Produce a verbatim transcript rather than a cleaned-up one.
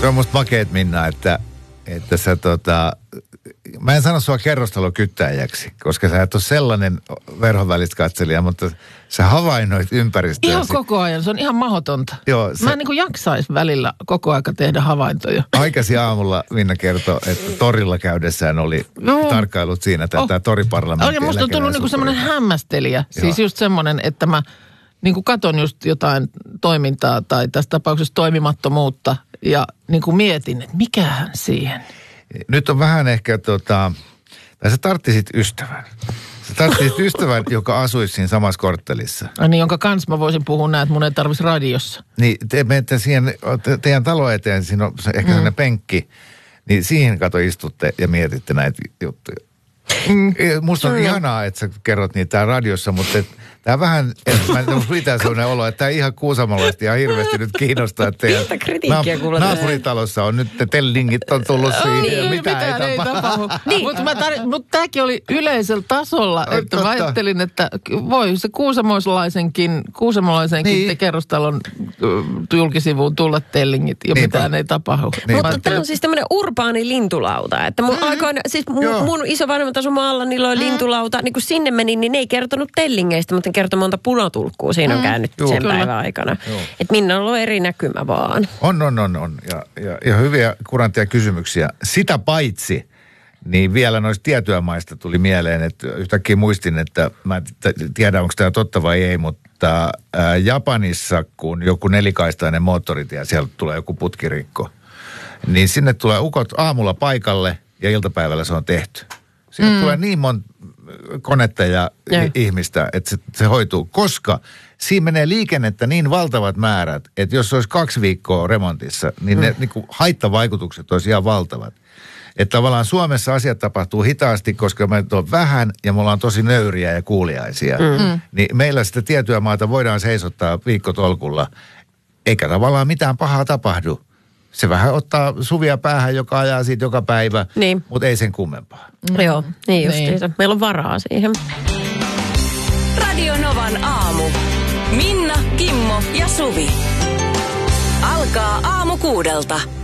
Se on musta makeet, Minna, että, että sä tota... Mä en sano sua kerrostalokyttäjäksi, koska sä et ole sellainen verhon välistä katselija, mutta sä havainnoit ympäristöä. Ihan koko ajan, se on ihan mahdotonta. Joo, se... Mä en niin kuin jaksais välillä koko aika tehdä havaintoja. Aikaisin aamulla Minna kertoi, että torilla käydessään oli no. tarkkailut siinä tätä oh. toriparlamentin. Ja musta on tullut niin semmoinen hämmästelijä. Joo. Siis just semmoinen, että mä niin kuin katon just jotain toimintaa tai tässä tapauksessa toimimattomuutta ja niin kuin mietin, että mikähän siihen. Nyt on vähän ehkä tota, tai sä tarttisit ystävän. Sä tarttisit ystävän, joka asuisi siinä samassa korttelissa. Ai niin, jonka kanssa mä voisin puhua näin, että mun ei tarvitsisi radiossa. Niin, te menette siihen, te, teidän talo eteen, siinä on ehkä mm. sellainen penkki, niin siihen kato istutte ja mietitte näitä juttuja. Mm. Musta on mm. ihanaa, että sä kerrot niitä täällä radiossa, mutta tämä vähän, että mä mitään sellainen olo, että tämä ihan kuusamolaisesti ja hirveästi nyt kiinnostaa, että teidän naap- naapuritalossa on nyt tellingit on tullut siihen niin, ja mitä ei, ei tapahdu. Niin. Mutta tar- mut tämäkin oli yleisellä tasolla, no, että totta. Mä ajattelin, että voi se kuusamolaisenkin, kuusamolaisenkin niin. te kerrostalon julkisivuun tulla tellingit ja niin, mitään ei tapahdu. Niin. Mutta tämä on siis tämmöinen urbaani lintulauta, että mun, mm. aikoina, siis mun, mun isovanhemmat asu maalla, niillä oli mm. lintulauta, niin kun sinne menin, niin ne ei kertonut tellingeistä, mutta kertoi monta punatulkkua siinä on mm. käynyt Joo, sen kyllä. päivän aikana. Että Minna on ollut eri näkymä vaan. On, on, on, on. Ja, ja, ja hyviä kuranttia kysymyksiä. Sitä paitsi, niin vielä noista tietyömaista tuli mieleen, että yhtäkkiä muistin, että mä en tiedä, onko tämä totta vai ei, mutta ää, Japanissa, kun joku nelikaistainen moottoritie, siellä tulee joku putkirikko, niin sinne tulee ukot aamulla paikalle ja iltapäivällä se on tehty. Sinne mm. tulee niin monta konetta ja, ja ihmistä, että se, se hoituu, koska siinä menee liikennettä niin valtavat määrät, että jos olisi kaksi viikkoa remontissa, niin ne mm. niin kuin haittavaikutukset olisi ihan valtavat. Että tavallaan Suomessa asiat tapahtuu hitaasti, koska meitä on vähän ja me ollaan tosi nöyriä ja kuuliaisia. Mm. Niin meillä sitä tiettyä maata voidaan seisottaa viikkotolkulla, eikä tavallaan mitään pahaa tapahdu. Se vähän ottaa suvia päähän, joka ajaa siitä joka päivä, niin. Mutta ei sen kummempaa. Mm. Joo, niin justiinsa. Niin. Meillä on varaa siihen. Radio Novan aamu. Minna, Kimmo ja Suvi. Alkaa aamu kuudelta.